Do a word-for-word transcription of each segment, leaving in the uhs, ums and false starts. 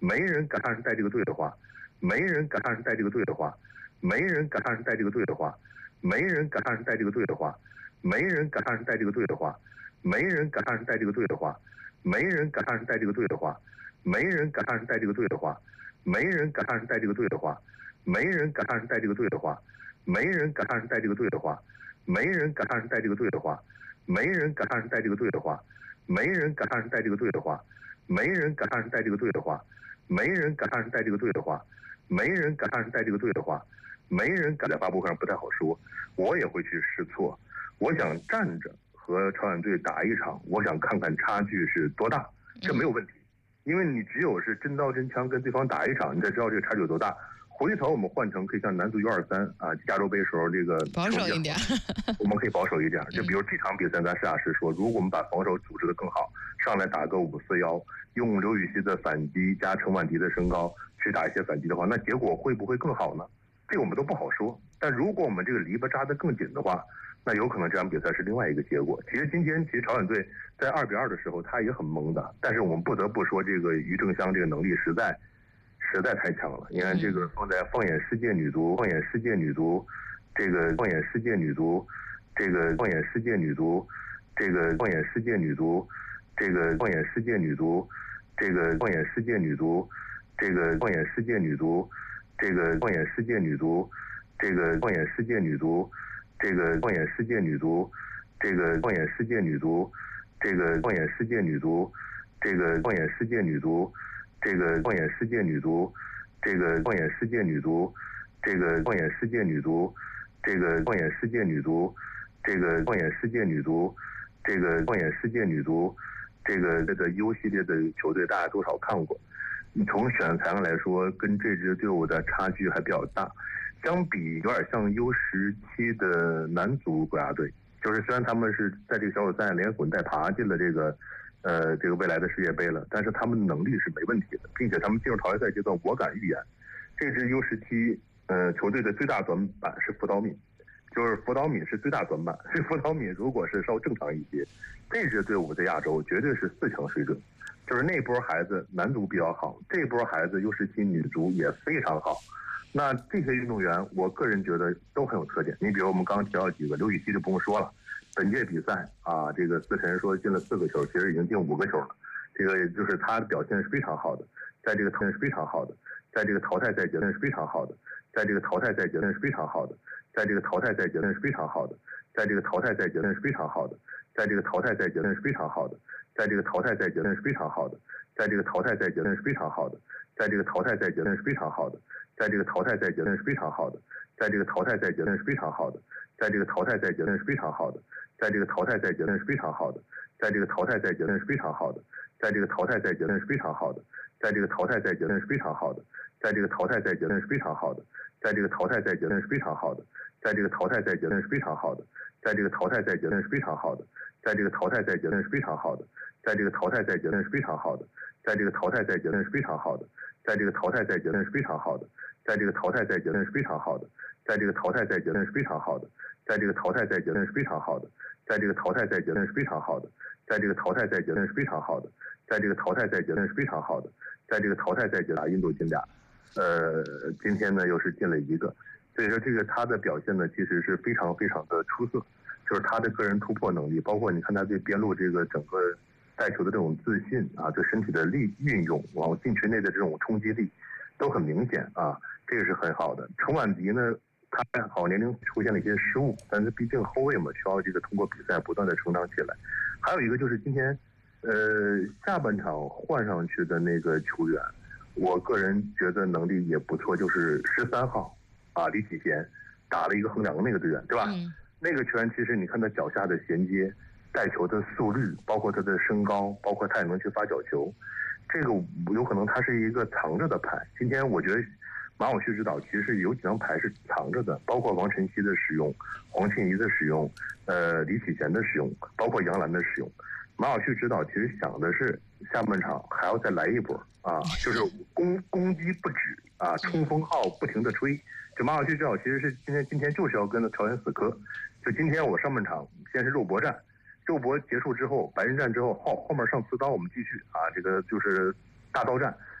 没人敢上是带这个队的话，没人敢上是带这个队的话，没人敢上是带这个队的话，没人敢上是带这个队的话，没人敢上是带这个队的话，没人敢上是带这个队的话，没人敢上是带这个队的话，没人敢上是带这个队的话，没人敢上是带这个队的话，没人敢上是带这个队的话，没人敢上是带这个队的话，没人敢上是带这个队的话，没人敢上是带这个队的话，没人敢上是带这个队的话，没人敢上是带这个队的话，没人敢上是带这个队的话，没人敢上是带这个队的话，没人敢在发布会上不太好说。我也会去试错，我想站着和朝鲜队打一场，我想看看差距是多大，这没有问题。因为你只有是真刀真枪跟对方打一场，你才知道这个差距有多大。回头我们换成可以像男足 U 二三啊，亚洲杯时候这个保守一点， 我们可以保守一点。就比如这场比赛，咱实打实说，如果我们把防守组织得更好，上来打个五四幺，用刘禹锡的反击加陈婉迪的身高去打一些反击的话，那结果会不会更好呢？这个我们都不好说。但如果我们这个篱笆扎得更紧的话，那有可能这场比赛是另外一个结果。其实今天，其实朝鲜队在二比二的时候，他也很懵的。但是我们不得不说，这个于正湘这个能力实在实在太强了。你看，这个放在放眼世界女足，放眼世界女足，这个放眼世界女足，这个放眼世界女足，这个放眼世界女足，这个放眼世界女足，这个放眼世界女足，这个放眼世界女足，这个放眼世界女足，这个放眼世界女足。这个放眼世界女足，这个放眼世界女足，这个放眼世界女足，这个放眼世界女足，这个放眼世界女足，这个放眼世界女足，这个放眼世界女足，这个放眼世界女足，这个放眼世界女足，这个放眼世界女足，这个这个 U 系列的球队大家多少看过？你从选材上来说，跟这支队伍的差距还比较大。相比有点像 U 十七的男足国家队，就是虽然他们是在这个小组赛连滚带爬进了这个，呃，这个未来的世界杯了，但是他们的能力是没问题的，并且他们进入淘汰赛阶段，我敢预言，这支 U 十七呃球队的最大短板是福岛敏，就是福岛敏是最大短板。这福岛敏如果是稍正常一些，这支队伍在亚洲绝对是四强水准。就是那波孩子男足比较好，这波孩子 U 十七女足也非常好。那这些运动员，我个人觉得都很有特点。你比如我们刚刚提到几个，刘禹锡就不用说了，本届比赛啊，这个思辰说进了四个球，其实已经进五个球了。这个就是他的表现是非常好的，在这个淘汰是非常好的，在这个淘汰赛阶段是非常好的，在这个淘汰赛阶段是非常好的，在这个淘汰赛阶段是非常好的，在这个淘汰赛阶段是非常好的，在这个淘汰赛阶段是非常好的，在这个淘汰赛阶段是非常好的，在这个淘汰赛阶段是非常好的，在这个淘汰赛阶段是非常好的。在这个淘汰赛阶段是非常好的，在这个淘汰赛阶段是非常好的，在这个淘汰赛阶段是非常好的，在这个淘汰赛阶段是非常好的，在这个淘汰赛阶段是非常好的，在这个淘汰赛阶段是非常好的，在这个淘汰赛阶段是非常好的，在这个淘汰赛阶段是非常好的，在这个淘汰赛阶段是非常好的，在这个淘汰赛阶段是非常好的，在这个淘汰赛阶段是非常好的，在这个淘汰赛阶段是非常好的，在这个淘汰赛阶段是非常好的，在这个淘汰赛阶段是非常好的，在这个淘汰赛阶段是非常好的。在这个淘汰赛阶段是非常好的，在这个淘汰赛阶段是非常好的，在这个淘汰赛阶段是非常好的，在这个淘汰赛阶段是非常好的，在这个淘汰赛阶段是非常好的，在这个淘汰赛阶段是非常好的，在这个淘汰赛阶段印度进俩，呃，今天呢又是进了一个，所以说这个他的表现呢其实是非常非常的出色，就是他的个人突破能力，包括你看他对边路这个整个带球的这种自信啊，对身体的力运用，往禁区内的这种冲击力都很明显啊。这个是很好的。陈婉迪呢，他好年龄出现了一些失误，但是毕竟后卫嘛，需要这个通过比赛不断的成长起来。还有一个就是今天，呃，下半场换上去的那个球员，我个人觉得能力也不错，就是十三号啊，李启贤打了一个横梁那个队员，对吧？嗯、那个球员其实你看他脚下的衔接、带球的速率，包括他的身高，包括他也能去发角球，这个有可能他是一个藏着的牌。今天我觉得。马晓旭指导其实是有几张牌是藏着的，包括王晨曦的使用、黄庆怡的使用、呃李启贤的使用，包括杨澜的使用。马晓旭指导其实想的是下半场还要再来一波啊，就是攻攻击不止啊，冲锋号不停的吹。就马晓旭指导其实是今天今天就是要跟着朝鲜死磕。就今天我上半场先是肉搏战，肉搏结束之后，白刃战之后后后面上刺刀我们继续啊，这个就是大刀战。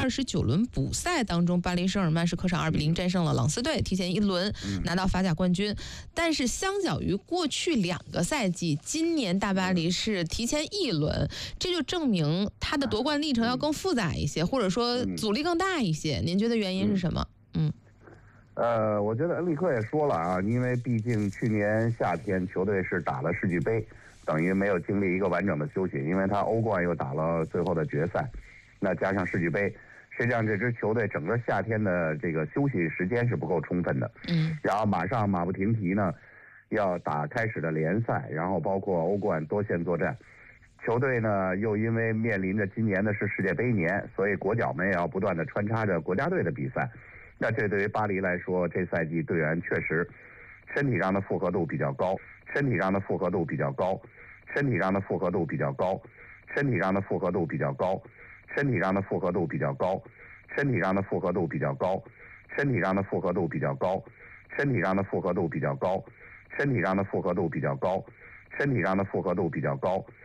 二十九轮补赛当中，巴黎圣日耳曼是客场二比零战胜了朗斯队，提前一轮拿到法甲冠军。但是相较于过去两个赛季，今年大巴黎是提前一轮，这就证明他的夺冠历程要更复杂一些，或者说阻力更大一些。您觉得原因是什么？嗯。 呃，我觉得恩里克也说了啊，因为毕竟去年夏天球队是打了世俱杯，等于没有经历一个完整的休息，因为他欧冠又打了最后的决赛，那加上世俱杯，实际上这支球队整个夏天的这个休息时间是不够充分的。嗯，然后马上马不停蹄呢，要打开始的联赛，然后包括欧冠多线作战。球队呢又因为面临着今年的是世界杯年，所以国脚们也要不断的穿插着国家队的比赛。那这对于巴黎来说，这赛季队员确实身体上的负荷度比较高，身体上的负荷度比较高，身体上的负荷度比较高，身体上的负荷度比较高，身体上的负荷度比较高，身体上的负荷度比较高，身体上的负荷度比较高，身体上的负荷度比较高，身体上的负荷度比较高，身体上的负荷度比较高，